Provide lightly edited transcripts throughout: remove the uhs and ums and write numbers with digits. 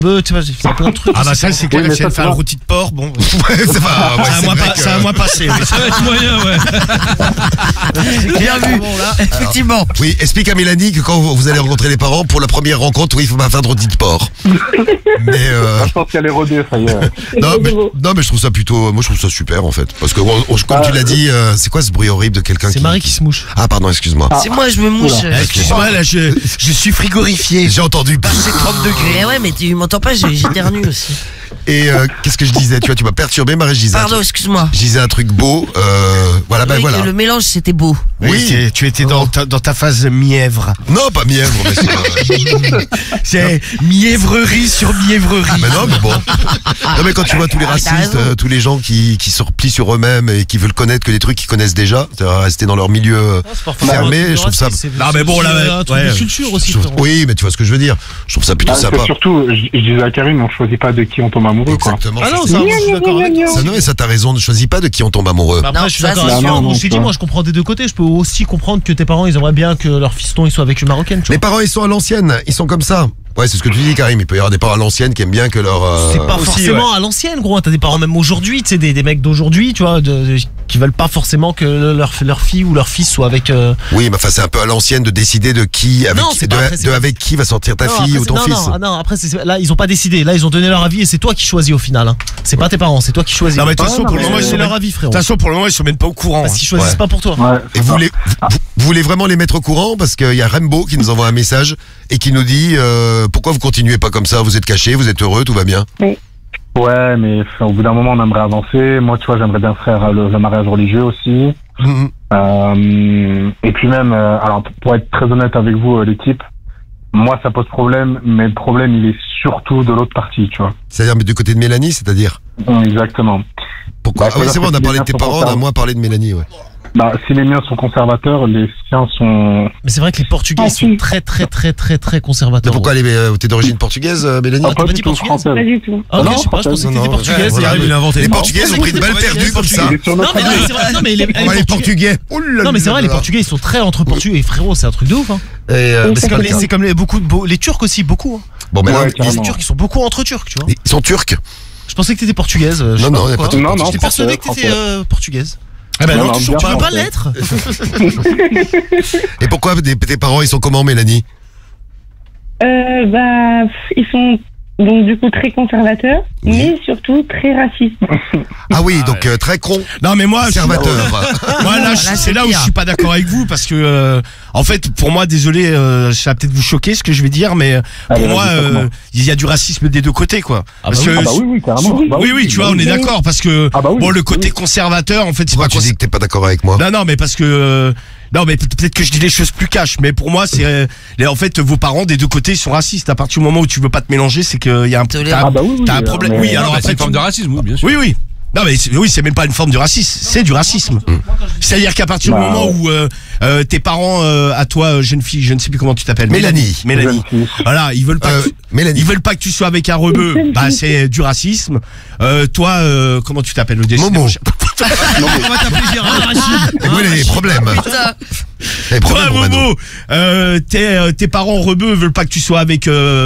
Tu vois, j'ai fait plein de trucs. Ah bah ça c'est clair, mais si elle ça, fait tu un vois. rôti de porc, bon. Ouais, ça va, ouais, c'est vrai que- Ça va moins passer. Oui. Ça va être moyen, ouais. Bien vu. Effectivement. Oui, explique à Mélanie que quand vous allez rencontrer les parents, pour la première rencontre, oui, il faut pas faire de rôti de porc. Mais Je pense qu'elle est rodée, ça y est. non, mais je trouve ça plutôt, moi je trouve ça super en fait, parce que comme tu l'as dit, c'est quoi ce bruit horrible de quelqu'un qui... C'est Marie qui se mouche. Ah pardon, excuse-moi. C'est moi, je me mouche. Excuse-moi, là je suis frigorifié. J'ai entendu. C'est 30 degrés. Mais ouais, mais tu m'entends pas, j'éternue aussi. Et qu'est-ce que je disais? Tu vois, tu m'as perturbé, Marie. Je disais Pardon, excuse-moi. je disais un truc beau. Voilà, ben Oui, voilà. le mélange, c'était beau. Oui, tu étais dans ta phase mièvre. Non, pas mièvre, mais c'est... C'est mièvrerie sur mièvrerie. Mais non, mais bon. Non, mais quand tu vois tous les Ah, mais t'as racistes, raison. tous les gens qui se replient sur eux-mêmes et qui veulent connaître que des trucs qu'ils connaissent déjà, c'est-à-dire rester dans leur milieu fermé, je trouve ça... Non, mais bon, là, un truc ouais. de culture aussi. je trouve- frérot. Oui, mais tu vois ce que je veux dire. Je trouve ça plutôt Parce sympa. que surtout, je disais à Karim, on choisit pas de qui on tombe amoureux, quoi. Exactement. Ah non, ça, moi, je suis d'accord avec toi. Ça, non, et ça, t'as raison, ne choisis pas de qui on tombe amoureux. Bah après, Non, je suis ça, d'accord c'est avec sûr. toi. Non, Donc, je t'ai dit, non, moi, je comprends des deux côtés. Je peux aussi comprendre que tes parents, ils aimeraient bien que leur fiston, il soit avec une marocaine, tu Les vois. parents, ils sont à l'ancienne, ils sont comme ça. Ouais, c'est ce que tu dis, Karim. Il peut y avoir des parents à l'ancienne qui aiment bien que leur... C'est pas aussi, forcément à l'ancienne, gros. T'as des parents même aujourd'hui, tu sais, des mecs d'aujourd'hui, tu vois, qui veulent pas forcément que leur fille ou leur fils soit avec. Oui, mais enfin, c'est un peu à l'ancienne de décider de qui, avec, Non, qui, c'est de, pas- après, c'est pas- avec qui va sortir ta Non, fille après, ou ton non, fils. non, après, là, ils ont pas décidé. Là, ils ont donné leur avis et c'est toi qui choisis au final. Hein. C'est pas tes parents, c'est toi qui choisis. Non, mais de toute façon, pour le moment, ils c'est sont leur même- avis, De frérot. toute façon, pour le moment, ils sont même pas au courant. Parce qu'ils choisissent Ouais. pas pour toi. Ouais, Et vous voulez vraiment les mettre au courant? Parce qu'il y a Rainbow qui nous envoie un message et qui nous dit pourquoi vous continuez pas comme ça? Vous êtes cachés, vous êtes heureux, tout va bien. Ouais, mais au bout d'un moment, on aimerait avancer. Moi, tu vois, j'aimerais bien faire le mariage religieux aussi. Mhm. Et puis même, alors pour être très honnête avec vous, l'équipe, moi, ça pose problème, mais le problème, il est surtout de l'autre partie, tu vois. C'est-à-dire, mais du côté de Mélanie, c'est-à-dire Exactement. pourquoi? Bah, Ah oui, c'est bon, on a parlé de tes c'est parents, on a moins parlé de Mélanie, ouais. Bah, si les miens sont conservateurs, les siens sont... Mais c'est vrai que les Portugais ils sont très Mais conservateurs. pourquoi t'es d'origine portugaise, Mélanie? Ah, t'as pas dit du tout portugaise française. Pas du tout. Ah, ok, Non, je sais pas, je pensais que non, t'étais non, portugaise. voilà, Il a inventé Les le Portugaises ont pris une balle perdue comme ça. Il est sur Non, notre mais non, avis. mais c'est vrai, non, mais Les Portugais. Oh là non, mais c'est là vrai, là les là. Portugais ils sont très entre Portugais et frérot, c'est un truc de ouf. Hein. Et, Mais c'est c'est comme, pas le cas. c'est comme les Turcs aussi, beaucoup. Hein. Bon, mais là, Ouais, Les carrément. Turcs ils sont beaucoup entre Turcs, tu vois. ils sont turcs. Je pensais que t'étais portugaise. je sais Non, pas non, y a pourquoi. pas de- Non, non, J'étais persuadé que français, t'étais français. portugaise. Ah ben Non, non, non, toujours. bien Tu veux pas français. l'être? Et pourquoi tes parents, ils sont comment, Mélanie? Bah, ils sont donc du coup très conservateurs, Oui. mais surtout très racistes. Ah oui, donc très con, Non, mais moi, conservateur. moi là, c'est là où je suis pas d'accord avec vous parce que en fait, pour moi, désolé, ça va peut-être vous choquer ce que je vais dire, mais pour Allez, moi, vas-y, fais-moi. il y a du racisme des deux côtés, quoi. Parce que Ah bah oui, oui, carrément. Bah oui, tu vois, on est d'accord parce que Ah bah oui, bon, le oui. côté conservateur, en fait, c'est Pourquoi pas tu dis que t'es pas d'accord avec moi? Non, mais parce que non, mais peut-être que je dis les choses plus cash, mais pour moi, c'est en fait vos parents des deux côtés sont racistes. À partir du moment où tu veux pas te mélanger, c'est qu'il y a un Tolérant. Ah bah oui, oui, t'as un problème. mais- Oui, alors c'est après une forme de racisme, oui, bien sûr. oui, oui. Non mais oui, c'est même pas une forme de racisme, c'est du racisme. C'est-à-dire qu'à partir du Bah, moment où tes parents à toi jeune fille, je ne sais plus comment tu t'appelles. Mélanie. Mélanie. Voilà, ils veulent pas Mélanie. ils veulent pas que tu sois avec un rebeu, bah c'est du racisme. Toi comment tu t'appelles Momo. On va t'appeler Gérard Rachid. Et vous, il a des problèmes. Putain. Il a des problèmes, Toi, Romano. Momo, tes parents rebeux veulent pas que tu sois avec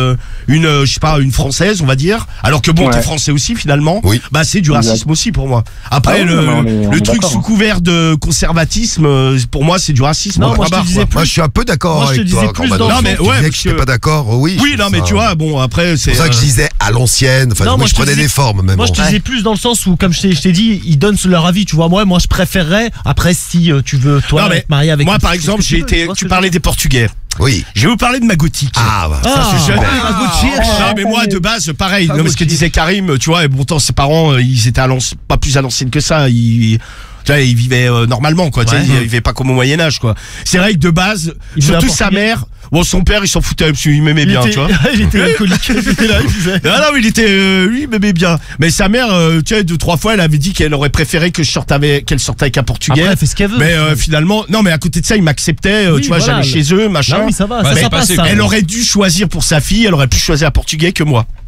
je sais pas, une française, on va dire. Alors que bon, Ouais. t'es français aussi finalement. Oui. Bah c'est du racisme aussi pour moi. Après Ah oui, le, mais on est le truc d'accord, sous hein. couvert de conservatisme, pour moi c'est du racisme. Non, point moi, je te barre, disais quoi. plus- Moi, je suis un peu d'accord Moi, je te avec toi. disais plus Romano. dans le Non, mais Tu ouais, disais que parce j'étais que- pas d'accord, oui. Oui, je non, trouve mais ça- tu vois, bon après c'est C'est pour ça que je disais à l'ancienne. Enfin, Non, oui, moi, je je te prenais disais- des formes, mais Moi, bon. je te disais plus dans le sens où, comme je t'ai dit, ils donnent leur avis. Tu vois, moi, je préférerais. Après, si tu veux, toi, Non, mais être marié avec. moi une par fille, exemple, ce que j'ai veux, tu été vois ce tu que parlais je des Portugais. Oui. Je vais vous parler de ma gothique. Ah, bah, ça, Ah. c'est super. Non mais moi de base pareil, non, mais ce que disait Karim, tu vois, et pourtant ses parents ils étaient pas plus à l'ancienne que ça, tu vois, ils vivaient normalement quoi, tu sais, Ouais. ils vivaient pas comme au Moyen-Âge quoi. C'est vrai que de base, Il voulait surtout un sa Portugais. mère, bon son père il s'en foutait parce qu'il m'aimait bien, il tu vois. était, il était alcoolique. Il était là, il disait. Ah non, il était lui il m'aimait bien. Mais sa mère tu vois 2-3 fois elle avait dit qu'elle aurait préféré que qu'elle sorte avec un Portugais. Après, elle fait ce qu'elle veut. Mais finalement, non mais à côté de ça, il m'acceptait, Oui, tu vois, voilà. j'allais chez eux, machin. Non, oui, ça va, Bah, ça c'est passe. passé, Ça. Elle aurait dû choisir pour sa fille, elle aurait pu choisir un Portugais que moi.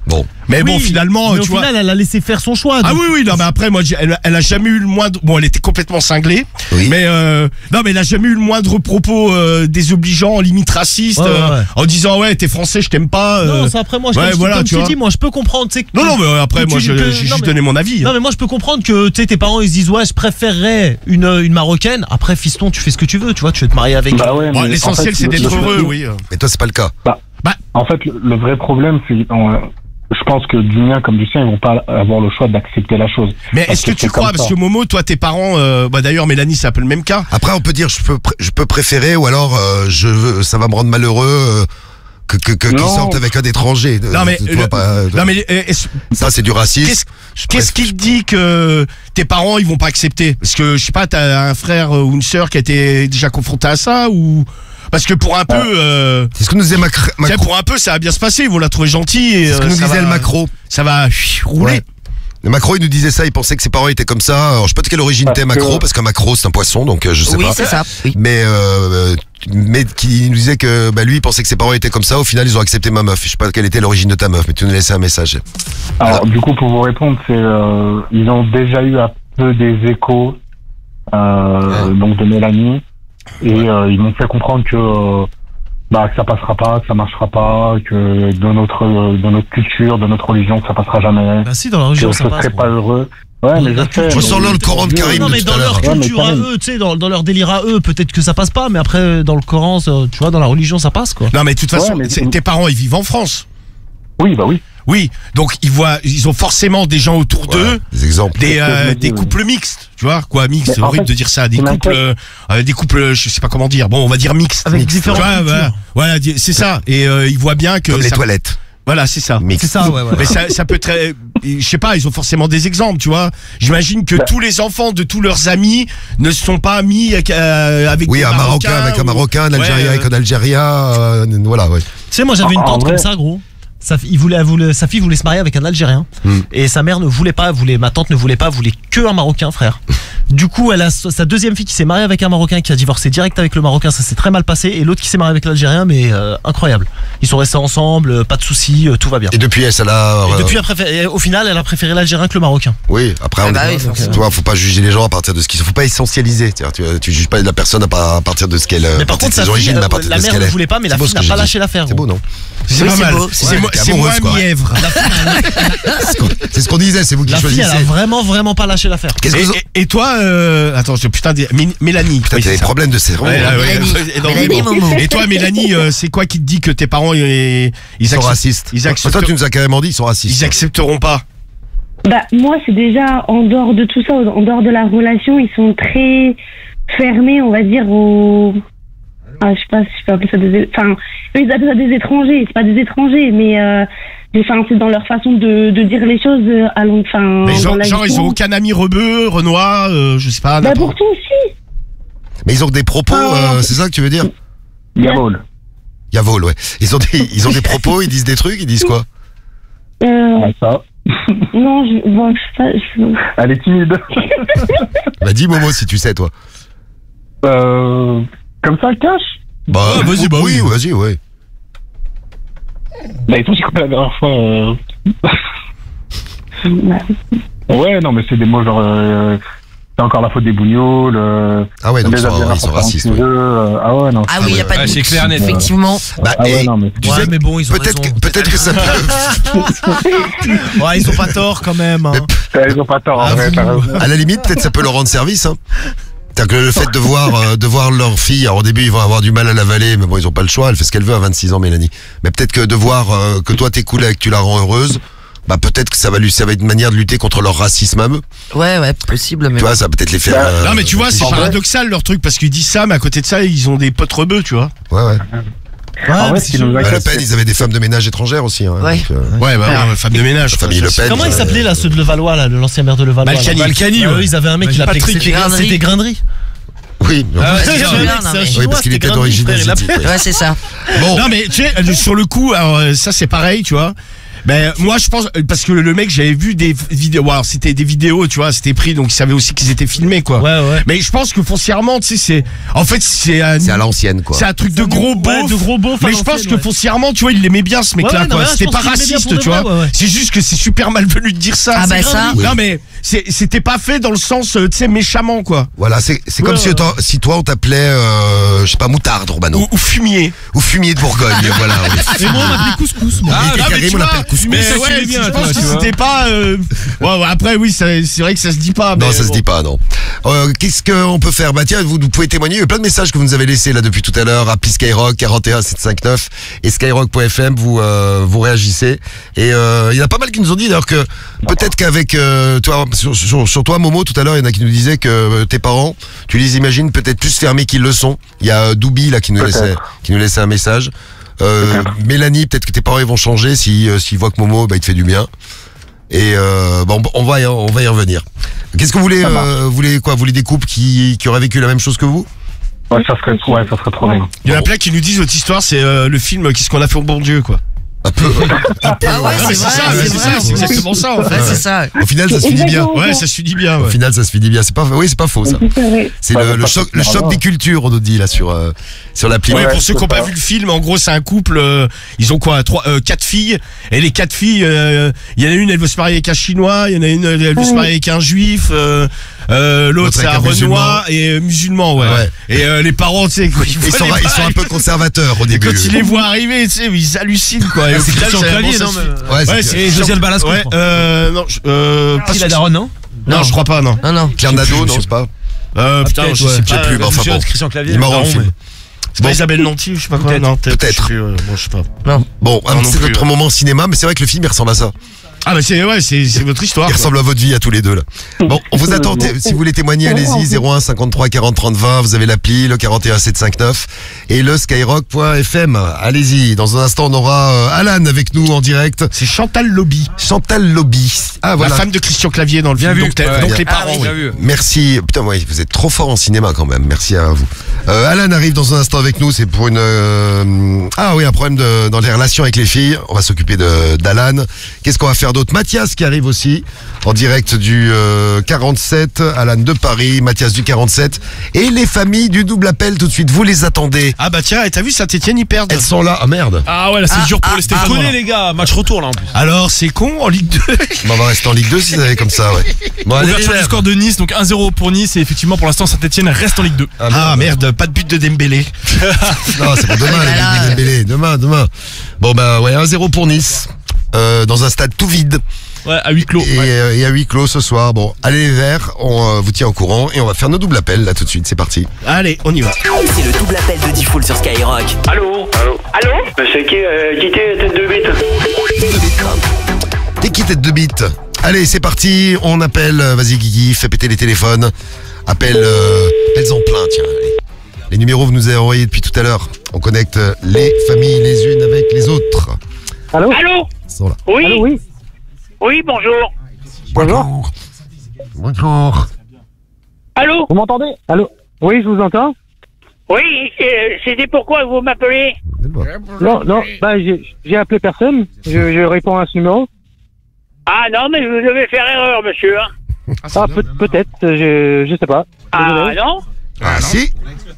Bon. Mais bon, Oui, finalement, mais au tu vois. final, elle a laissé faire son choix. Ah donc. oui, non, mais après, moi, elle a jamais eu le moindre. Bon, elle était complètement cinglée. Oui. Mais non, mais elle a jamais eu le moindre propos désobligeant, limite raciste, Ouais. en disant ouais, t'es français, je t'aime pas. Non, ça après moi, ouais, voilà, comme tu je t'ai vois. dit, moi je peux comprendre. Tu sais, que Non, mais après, que moi, tu- j'ai que- juste non, mais- donné mon avis. Non mais moi je peux comprendre que tu sais tes parents ils se disent ouais je préférerais une marocaine. Après fiston tu fais ce que tu veux, tu vois, tu veux te marier avec. Bah ouais, Bon, mais l'essentiel, en fait, c'est d'être le- heureux, oui. Mais toi, c'est pas le cas. En fait, le vrai problème, c'est je pense que du mien comme du sien, ils vont pas avoir le choix d'accepter la chose. Mais Parce est-ce que que tu c'est crois, comme parce ça. que Momo, toi, tes parents, bah d'ailleurs, Mélanie, c'est un peu le même cas. Après, on peut dire je peux préférer ou alors ça va me rendre malheureux qu'ils Non. sortent avec un étranger. Non, mais, Tu vois, non, mais ça, c'est du racisme. qu'est-ce qui te dit que tes parents, ils vont pas accepter? Parce que, je sais pas, t'as un frère ou une sœur qui a été déjà confronté à ça, ou... Parce que pour un peu, C'est ce que nous disait tiens, Macron. pour un peu, ça va bien se passer. Ils vont la trouver gentille. Et, C'est ce que nous ça disait va- le Macron. Ça va rouler. Ouais. Le Macron, il nous disait ça, il pensait que ses parents étaient comme ça. Alors, je sais pas de quelle origine Parce t'es que- Macron, parce qu'un macro, c'est un poisson, donc je sais Oui, pas. c'est ça. Oui. Mais qui nous disait que lui, il pensait que ses parents étaient comme ça. Au final, ils ont accepté ma meuf. Je sais pas quelle était l'origine de ta meuf, mais tu nous laissais un message. Alors, du coup, pour vous répondre, c'est ils ont déjà eu un peu des échos donc de Mélanie et ils m'ont fait comprendre que ça passera pas, que ça marchera pas, que de notre culture, de notre religion, ça passera jamais, Bah si dans la que religion je ça passe. serai pas heureux. Ouais, mais je sais. Je sens là le Coran de Karim Non de mais tout dans à leur l'heure. Ouais, mais culture à Karim. eux, tu sais, dans leur délire à eux, peut-être que ça passe pas, mais après dans le Coran, tu vois, dans la religion ça passe quoi. Non, mais de toute façon, Ouais, mais- tes parents, ils vivent en France. Oui, bah oui. Oui. Donc, ils ont forcément des gens autour Voilà, d'eux. des exemples. Des, C'est ce que je me dis, oui. couples mixtes, tu vois, quoi, mixtes, Mais en horrible fait, de dire ça, des c'est couples, je sais pas comment dire, bon, on va dire mixtes. Avec Mixtes. différentes Tu vois, cultures. voilà, c'est ça, et ils voient bien que Comme les ça- toilettes. voilà, c'est ça. Mixte. C'est ça, ouais. Mais ça peut très, je sais pas, ils ont forcément des exemples, tu vois. J'imagine que tous les enfants de tous leurs amis ne se sont pas mis avec Oui, des un Marocain avec un ou- Marocain, un Algérien Ouais, avec un Algérien, voilà, ouais. Tu sais, moi j'avais une En tante vrai- comme ça, gros. Sa fille voulait se marier avec un Algérien. Et sa mère ne voulait pas, ma tante ne voulait pas, voulait que un Marocain, frère. Du coup, elle a sa deuxième fille qui s'est mariée avec un Marocain, qui a divorcé direct avec le Marocain, ça s'est très mal passé. Et l'autre qui s'est marié avec l'Algérien, mais incroyable. Ils sont restés ensemble, pas de soucis, tout va bien. Et depuis, elle, ça l'a. Et depuis, au final, elle a préféré l'Algérien que le Marocain. Oui, après, Ah bah oui, tu forcément. vois, faut pas juger les gens à partir de ce qu'ils sont. Faut pas essentialiser. Tu juges pas la personne à partir de ce qu'elle. Mais à par partir contre, de sa ses fille, origines, mais à partir la de ce mère qu'elle ne est. voulait pas, mais C'est la beau fille ce n'a que pas j'ai lâché dit. l'affaire. C'est beau, non? C'est Oui, pas c'est mal. beau, C'est ouais. moi, T'es c'est moi amoureuse, quoi. mièvre. C'est ce qu'on disait, c'est vous qui La fille, choisissez. elle a vraiment pas lâché l'affaire. Qu'est-ce que vous. Et toi, attends, putain, Mélanie. Putain, Oui, t'as c'est des ça. problèmes de cerveau. Ouais, ouais, Mélanie. énormément. Mélanie, Momo. Et toi, Mélanie, c'est quoi qui te dit que tes parents ils Ils sont acceptent- racistes. Ils acceptent- Toi, tu nous as carrément dit, ils sont racistes. ils accepteront pas. Bah, moi, c'est déjà en dehors de tout ça, en dehors de la relation, ils sont très fermés, on va dire, aux. Ah, je sais pas si je peux appeler ça des. Enfin, eux, ils appellent ça des étrangers. C'est pas des étrangers, mais c'est dans leur façon de dire les choses à long. Enfin, Mais dans la genre, ils vie. ont aucun ami rebeu, Renoir, je sais pas. Bah, n'importe- pourtant, aussi. Mais ils ont des propos, c'est ça que tu veux dire? Yavol. Yavol, ouais. Ils ont des propos, ils disent des trucs, ils disent quoi? Ouais, ça. Non, bon, je sais pas. Elle est timide. Bah, dis Momo si tu sais, toi. Comme ça, cache. Bah, vas-y, bah oui. vas-y, ouais. Bah, ils ont dit quoi la dernière fois Ouais, non, mais c'est des mots genre. C'est encore la faute des bougnoules. Ah ouais, donc les ils Algériens sont sont pas racistes. en ouais. jeu, ah ouais, non. Ah oui, il n'y a pas de Ouais, doute. c'est clair, net. Effectivement. Bah, Ah ouais, et non, mais. tu Ouais, sais, mais bon, ils ont peut-être raison. que ça peut. Ouais, ils ont pas tort quand même. Hein. Ils ont pas tort, en Ah, vrai, vous- t'as raison. À la limite, peut-être ça peut leur rendre service. Hein. C'est-à-dire que le fait de voir leur fille, alors au début ils vont avoir du mal à l'avaler, mais bon ils ont pas le choix, elle fait ce qu'elle veut à 26 ans Mélanie. Mais peut-être que de voir que toi t'es cool et que tu la rends heureuse, bah peut-être que ça va être une manière de lutter contre leur racisme à eux. Ouais, possible, mais. Tu vois, ça va peut-être les faire. Non, mais tu vois, c'est en vrai- paradoxal leur truc parce qu'ils disent ça, mais à côté de ça, ils ont des potes rebeux, tu vois. Ouais, ouais. Ouais, En mais vrai, c'est ce qui sûr. nous Bah, Le inquiète, Pen, ils avaient des femmes de ménage étrangères aussi. Hein, Ouais. donc, Ouais, femme de ménage. La famille quoi, Le ça, Pen. Comment ils s'appelaient là, ceux de Levallois, là, l'ancien maire de Levallois? Balkany. là Balkany, Ah, ouais. eux, ils avaient un mec qui l'appelait Patrick. c'était Grainerie. Oui, mais Ah ouais, C'est c'est un vrai. mec, non, c'est un mais- Chinois, oui, parce qu'il c'était était d'origine Grainerie, frère, il asiatique. l'appelait. ouais. Ouais, c'est ça. Bon, Non, mais tu sais, sur le coup, alors ça c'est pareil, tu vois. Ben moi je pense parce que le mec j'avais vu des vidéos, alors c'était des vidéos, tu vois, c'était pris donc il savait aussi qu'ils étaient filmés quoi. Ouais. Mais je pense que foncièrement, tu sais, c'est à l'ancienne quoi. C'est un truc de gros beauf. Mais je pense que foncièrement, tu vois, il l'aimait bien ce mec-là quoi. C'était pas raciste, tu vois. C'est juste que c'est super malvenu de dire ça. Ah bah ça. Non mais c'était pas fait dans le sens, tu sais, méchamment quoi. Voilà, c'est comme si toi on t'appelait, je sais pas, moutarde, Urbano. Ou fumier. Ou fumier de Bourgogne, voilà. Et moi, on m'appelait couscous. Moi. Ah, mais Karim, tu on vois, l'appelle couscous. mais ça, ouais, tu l'es bien, je toi, pense que tu vois. c'était pas. Ouais, après, oui, c'est vrai que ça se dit pas. Non, mais ça se dit pas, non. Qu'est-ce qu'on peut faire? Bah tiens, vous pouvez témoigner. Il y a plein de messages que vous nous avez laissés là depuis tout à l'heure. Appli Skyrock 41 759 et Skyrock.fm. Vous réagissez. Et il y en a pas mal qui nous ont dit d'ailleurs que peut-être qu'avec toi, sur toi, Momo, tout à l'heure, il y en a qui nous disaient que tes parents, tu les imagines peut-être plus fermés qu'ils le sont. Il y a Doubi là qui nous laissait un message. Mélanie, peut-être que tes parents ils vont changer s'ils voient que Momo il te fait du bien. Et bon, on va y revenir. Qu'est-ce que vous voulez vous voulez des couples qui auraient vécu la même chose que vous? Ouais, ça serait trop bien. Il y en a plein qui nous disent votre histoire, c'est le film Qu'est-ce qu'on a fait au bon Dieu, quoi. Un peu. Ah ouais, mais c'est vrai, c'est ça, c'est exactement ça en fait. Ouais, c'est ça. Au final, ça se finit bien. Ouais, ça se finit bien. Au Ouais. final, ça se finit bien. C'est pas faux ça. C'est le choc des cultures, on nous dit là sur l'appli. Ouais, pour ceux qui n'ont pas vu le film, en gros, c'est un couple. Ils ont quoi, 4 filles. Et les 4 filles, il y en a une, elle veut se marier avec un Chinois. Il y en a une, elle veut se marier avec un Juif. L'autre, c'est un Renoir et musulman, ouais. Et les parents, tu sais, Ils sont un peu conservateurs au début. quand ils les voient arriver, tu sais, ils hallucinent, quoi. Et au C'est final, Christian ça- Clavier, bon, non ça mais... se- Ouais, c'est Et Josiane Balasco. Ouais, non, pas Si sûr. la daronne, non? Non, je crois pas, non. Non, non. Claire Nadeau, non, c'est pas. Putain, je sais Je sais plus, mais enfin bon. Christian Clavier. Il est marrant le Non, film. C'est pas Isabelle Nanty, je sais pas quoi. Non, Peut-être. Je sais plus, bon, je sais pas. Bon, Non, non c'est plus, notre moment cinéma, mais c'est vrai que le film il ressemble à ça. Ah bah c'est votre histoire. Il quoi. ressemble à votre vie à tous les deux là. Bon, on vous attend. Si vous voulez témoigner, allez-y. 01 53 40 30 20. Vous avez l'appli, le 41 759 et le skyrock.fm. Allez-y. Dans un instant, on aura Alan avec nous en direct. C'est Chantal Lobby, Chantal Lobby. Ah la voilà. femme de Christian Clavier dans le Bien film. vu. Donc Ouais. les parents. Bien oui. vu. Merci. Putain, ouais, vous êtes trop fort en cinéma quand même. Merci à vous. Alan arrive dans un instant avec nous. C'est pour une un problème dans les relations avec les filles. On va s'occuper d'Alan. Qu'est-ce qu'on va faire d'autre? Mathias qui arrive aussi en direct du 47. Alan de Paris, Mathias du 47 et les familles du double appel tout de suite. Vous les attendez. Ah bah tiens, et t'as vu Saint-Etienne, ils perdent. Elles sont là. Ah merde. Ah ouais, là c'est dur pour les Stéphanois. Connais là. les gars, match retour là en plus. Alors c'est con en Ligue 2. Bon, on va rester en Ligue 2 si ça est comme ça. Ouais. Bon, allez, Ouverture du score de Nice, donc 1-0 pour Nice et effectivement pour l'instant Saint-Etienne reste en Ligue 2. Ah merde, pas de but de Dembélé. Non, c'est pour demain, Oh là là. les Dembélé. Demain. Bon, bah, ouais, 1-0 pour Nice. Dans un stade tout vide. Ouais, à huis clos. Et à huis clos ce soir. Bon, allez les Verts, on vous tient au courant et on va faire nos doubles appels là tout de suite. C'est parti. Allez, on y va. C'est le double appel de Diffoul sur Skyrock. Allô? C'est qui t'es tête de bite? T'es qui tête de bite? Allez, c'est parti. On appelle. Vas-y, Guigui, fais péter les téléphones. Appelle en plein, tiens. Allez. Les numéros que vous nous avez envoyés depuis tout à l'heure. On connecte les familles les unes avec les autres. Allô? Ils sont là. Oui? Allô, oui. Oui, bonjour. Bonjour. Bonjour. Allô? Vous m'entendez? Allô? Oui, je vous entends. Oui, c'était pourquoi vous m'appelez? Non, bah j'ai appelé personne. Je réponds à ce numéro. Ah non, mais vous devez faire erreur, monsieur. Hein. Ah, peut-être, je sais pas. Ah Désolé. non? Ah si.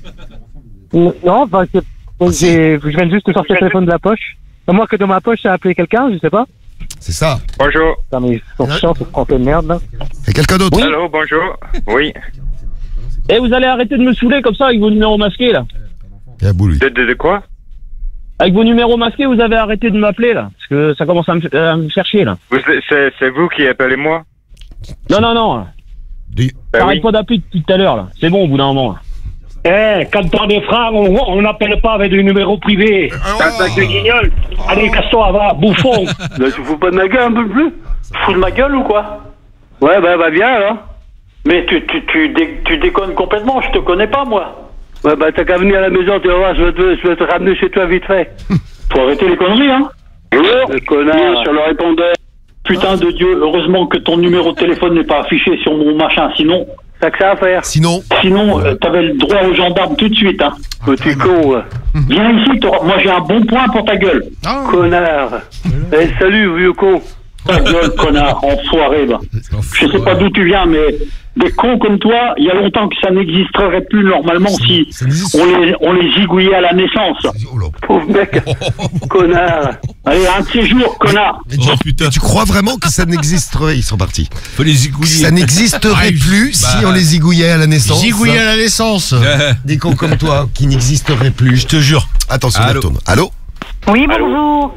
Non, enfin, je viens juste de sortir le téléphone de la poche. À moins que dans ma poche, ça a appelé quelqu'un, je sais pas. C'est ça. Bonjour. Non, mais ils sont chiants, ce français de merde, là. Et quelqu'un d'autre? Allô, bonjour. Oui. Eh, vous allez arrêter de me saouler comme ça avec vos numéros masqués, là. Il y a Bouli. De quoi? Avec vos numéros masqués, vous avez arrêté de m'appeler, là. Parce que ça commence à me faire chier, là. C'est vous qui appelez moi? Non. Ben T'arrêtes oui. pas d'appeler depuis tout à l'heure, là. C'est bon, au bout d'un moment, là. Eh, quand on est frères, on n'appelle pas avec des numéros privés. T'as un sac de guignol. Allez, casse-toi, va, bouffon. Tu fous pas de ma gueule un peu plus? Tu fous de ma gueule ou quoi? Ouais, bah, bien, là. Mais tu déconnes complètement, je te connais pas, moi. Ouais, bah, t'as qu'à venir à la maison, tu vas voir, je vais te ramener chez toi vite fait. Faut arrêter les conneries, hein. Le connard. Sur le répondeur. Putain de Dieu, heureusement que ton numéro de téléphone n'est pas affiché sur mon machin, sinon, T'as que ça à faire. Sinon, t'avais le droit aux gendarmes tout de suite, hein. Petit con. Viens ici, moi j'ai un bon point pour ta gueule. Connard. Eh, salut, vieux con. Ta gueule, connard, enfoiré, va. Je sais pas d'où tu viens, mais des cons comme toi, il y a longtemps que ça n'existerait plus normalement si on les zigouillait à la naissance. Pauvre mec. Connard. Allez, un de ces jours, connard. putain. Tu crois vraiment que ça n'existerait? Ils sont partis. Faut les zigouiller. Ça n'existerait plus si on les zigouillait à la naissance. Zigouiller à la naissance. Des cons comme toi qui n'existeraient plus, je te jure. Attention, on retourne. Allô? Oui, bonjour.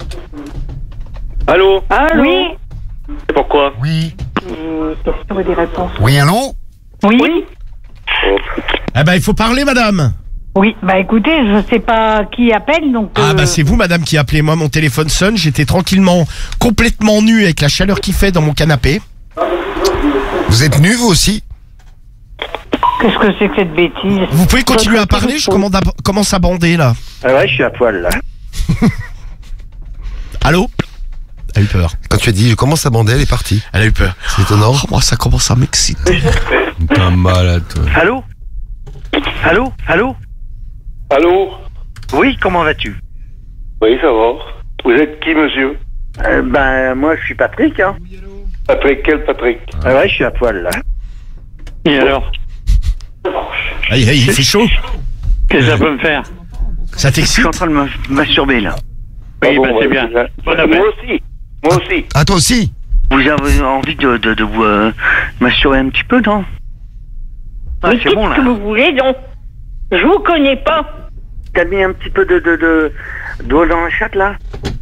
Allô? Allô? Oui. C'est pourquoi? Oui. Question et des réponses. Oui, allô? Oui. Eh ben, il faut parler, madame. Oui, bah écoutez, je sais pas qui appelle, donc... Ah bah c'est vous, madame, qui appelez. Moi, mon téléphone sonne. J'étais tranquillement, complètement nu avec la chaleur qu'il fait dans mon canapé. Vous êtes nu, vous aussi? Qu'est-ce que c'est que cette bêtise? Vous pouvez continuer à parler? Je commence à bander, là. Ah ouais, je suis à poil, là. Allô? Elle a eu peur. Quand tu as dit je commence à bander, elle est partie. Elle a eu peur. C'est étonnant. Oh, moi, ça commence à m'exciter. Pas malade, toi. Allô? Allô? Allô? Allô? Oui, comment vas-tu? Oui, ça va. Vous êtes qui, monsieur? Ben, moi, je suis Patrick, hein. Patrick, quel Patrick? Ah ouais, je suis à poil, là. Et alors? Aïe, aïe, il fait chaud. Qu'est-ce que ça peut me faire? Ça t'excite? Je suis en train de me masturber, là. Oui, bah c'est bien. Moi aussi. Moi aussi. Ah, toi aussi? Vous avez envie de vous masturber un petit peu, non? Ah, c'est bon, là. Qu'est-ce que vous voulez, donc? Je vous connais pas. T'as mis un petit peu d'eau dans la chatte, là?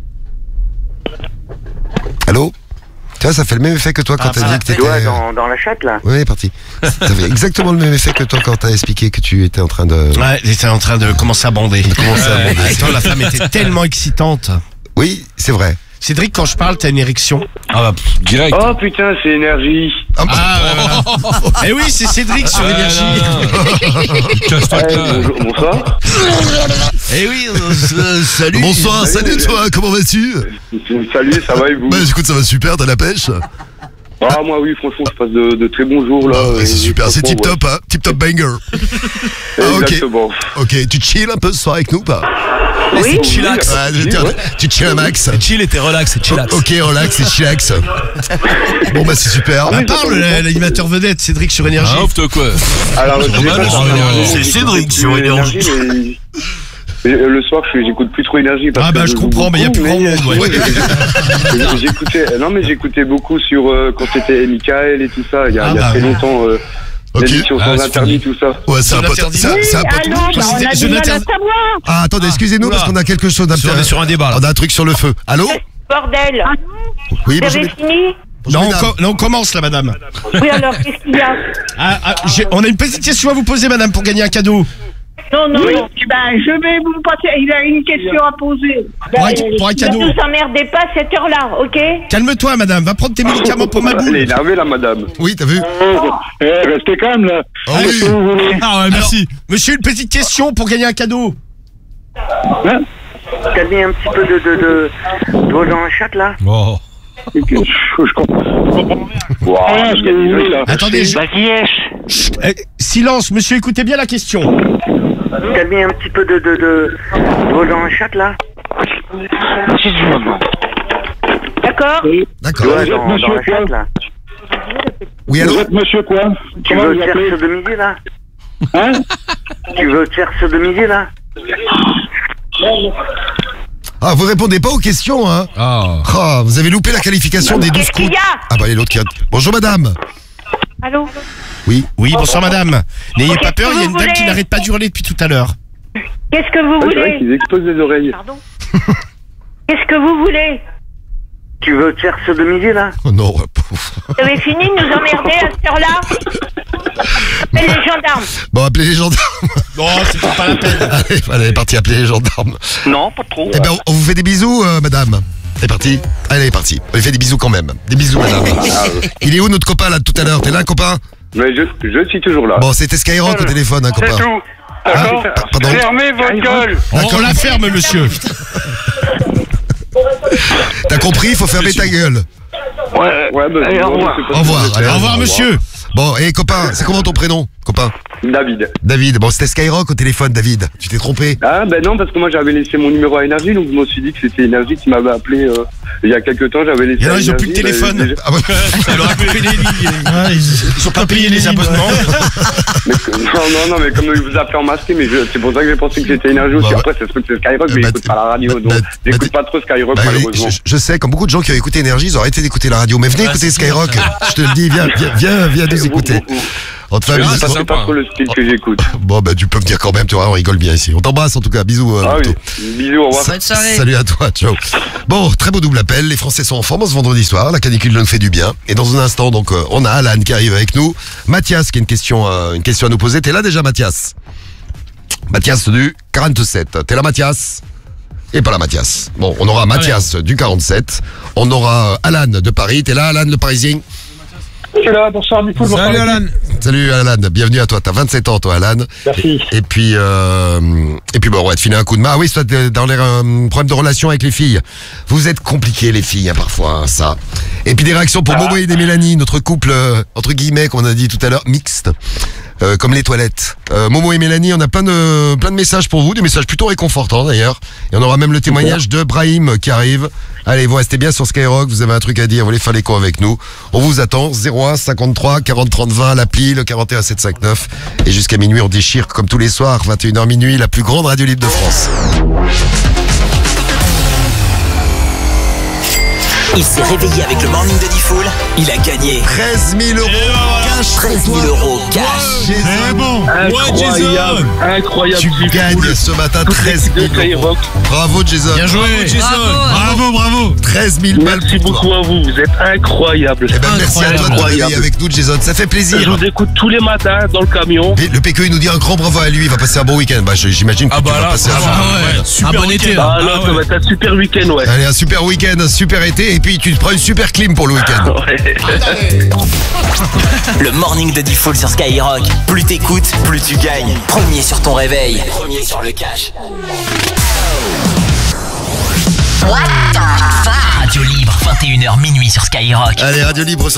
Allô? Tu vois, ça fait le même effet que toi quand t'as dit que t'étais... Doigt dans la chatte, là? Oui, parti. Ça fait exactement le même effet que toi quand t'as expliqué que tu étais en train de... Ouais, j'étais en train de commencer à bander. Attends, la femme était tellement excitante. Oui, c'est vrai. Cédric, quand je parle, t'as une érection? Ah bah, direct. Oh putain, c'est énergie. Eh oui, c'est Cédric sur Énergie. Bonsoir. Eh oui, salut. Bonsoir, salut toi, comment vas-tu? Salut, ça va et vous? Bah écoute, ça va super, t'as la pêche? Ah moi oui, franchement, je passe de très bons jours là. C'est super, c'est tip top, hein, tip top banger. Exactement. Ok, tu chill un peu ce soir avec nous ou pas? Oui. C'est chillax. Tu chill un max. Chill et t'es relax, c'est chillax. Ok, relax, c'est chillax. Bon bah c'est super. Parle l'animateur vedette, Cédric sur Énergie. Ah, ouf, quoi. Alors, C'est Cédric sur Énergie. Le soir, j'écoute plus trop Énergie. Ah bah je comprends, mais il y a plus grand monde. J'écoutais beaucoup sur quand c'était Michael et tout ça. Il y a très longtemps. L'émission sans interdit, tout ça. Ouais, c'est un pote. Allô, bah, on a du mal à savoir. Ah, attendez, excusez-nous parce qu'on a quelque chose d'intéressant. On est sur un débat là. On a un truc sur le feu. Allô? Bordel. Oui, Vous avez fini? Non, on commence là, madame. Oui, alors, qu'est-ce qu'il y a? On a une petite question à vous poser, madame, pour gagner un cadeau. Non. Ben, je vais vous passer. Il a une question à poser. Pour un cadeau. Ne vous emmerdez pas à cette heure-là, ok? Calme-toi, madame. Va prendre tes médicaments pour ma boule. Elle est énervée, la madame. Oui, t'as vu? Restez calme, là. Ah oui. Ah ouais, merci. Alors, monsieur, une petite question pour gagner un cadeau. T'as mis un petit peu d'eau dans la chatte, là? Oh. Je comprends. Voilà, ce qu'elle dit, là. Attendez, silence, monsieur, écoutez bien la question. T'as mis un petit peu d'eau dans la chatte, là? D'accord? D'accord. Dans la chatte, là. Oui, allô? Vous êtes monsieur quoi? Tu veux te faire sodomiser, là? Hein? Tu veux te faire sodomiser, là? Ah, vous répondez pas aux questions, hein? Ah, vous avez loupé la qualification des 12 coups. Ah bah, les l'autre qui a... Bonjour, madame. Allô? Oui. Oui, bonsoir, madame. N'ayez pas peur, il y a une vous dame qui voulez n'arrête pas d'hurler depuis tout à l'heure. Qu'est-ce que vous C'est vrai voulez? qu'ils explosent les oreilles. Pardon? Qu'est-ce que vous voulez? Tu veux te faire sodomiser, là? Oh non. Vous avez fini de nous emmerder à cette heure-là? Appelez les gendarmes. Bon, appelez les gendarmes. Non, c'est pas la peine. Allez, elle est partie appeler les gendarmes. Non, pas trop. Eh ben, on vous fait des bisous, madame. Elle est partie. Allez, elle est partie. On lui fait des bisous quand même. Des bisous, madame. Il est où notre copain, là, tout à l'heure? T'es là, copain? Mais je suis toujours là. Bon, c'était Skyrock au téléphone, hein, copain. C'est tout. D'accord? Pardon. Fermez votre gueule. On la ferme, monsieur. T'as compris? Il faut fermer ta gueule. Ouais, bah, Allez, au revoir. Au revoir. Allez, Au revoir, monsieur. Bon, et copain, c'est comment ton prénom, copain? David. David, bon, c'était Skyrock au téléphone, David. Tu t'es trompé? Ah, ben non, parce que moi j'avais laissé mon numéro à Énergie, donc je me suis dit que c'était Énergie qui m'avait appelé il y a quelques temps. J'avais laissé. Et là, ils ont plus de téléphone. Ah ouais. Ça leur a coupé les lignes. Ils sont pas payés les abonnements. Non, mais comme ils vous appelaient en masqué, mais c'est pour ça que j'ai pensé que c'était Énergie aussi. Après, c'est sûr que c'est Skyrock, mais j'écoute pas la radio, donc j'écoute pas trop Skyrock, malheureusement. Je sais, comme beaucoup de gens qui ont écouté Énergie, ils ont arrêté d'écouter la radio. Mais venez écouter Skyrock. Je te le dis, viens nous écouter. En tout cas, c'est pas trop le style que j'écoute. Bon, bah, tu peux me dire quand même, tu vois, on rigole bien ici. On t'embrasse en tout cas, bisous. Oui. Bisous, au revoir. Salut à toi, ciao. Bon, très beau double appel. Les Français sont en forme ce vendredi soir. La canicule nous fait du bien. Et dans un instant, donc, on a Alan qui arrive avec nous. Mathias qui a une question à nous poser. T'es là déjà, Mathias? Mathias du 47. T'es là, Mathias? Et pas là, Mathias. Bon, on aura Mathias du 47. On aura Alan de Paris. T'es là, Alan, le Parisien? Je suis là, bonsoir, du coup. Salut Alan. Salut Alan, bienvenue à toi. T'as 27 ans, toi, Alan. Merci. Et puis bon, on va te filer un coup de main. Ah oui, toi, dans les problèmes de relation avec les filles. Vous êtes compliqués, les filles, hein, parfois, hein, ça. Et puis des réactions pour Momo et Mélanie, notre couple, entre guillemets, qu'on a dit tout à l'heure, mixte. Comme les toilettes. Momo et Mélanie, on a plein de messages pour vous, des messages plutôt réconfortants d'ailleurs. Et on aura même le témoignage de Brahim qui arrive. Allez, vous restez bien sur Skyrock, vous avez un truc à dire, vous voulez faire l'écho avec nous. On vous attend, 01 53 40 30 20, l'appli, le 41 759. Et jusqu'à minuit, on déchire comme tous les soirs, 21h minuit, la plus grande radio libre de France. Il s'est réveillé avec le morning de Diffoul. Il a gagné 13 000 euros cash. 13 000 euros cash. C'est bon. Incroyable. Incroyable. Tu gagnes ce matin 13 000 euros. Bravo Jason. Bien joué, Jason. Bravo. 13 000 balles. Merci beaucoup à vous. Vous êtes incroyables. Eh ben, merci à toi de réveiller avec nous, Jason. Ça fait plaisir. Je vous écoute tous les matins dans le camion. Et le PQ, il nous dit un grand bravo à lui. Il va passer un bon week-end. Bah, j'imagine que tu vas passer un bon été. Ça va être un super week-end, ouais. Allez, un super week-end, un super été. Et puis, tu te prends une super clim pour le week-end. Le morning de Diffoul sur Skyrock. Plus t'écoutes, plus tu gagnes. Premier sur ton réveil. Premier sur le cash. What the fuck? Radio libre, 21h minuit sur Skyrock. Allez, Radio libre sur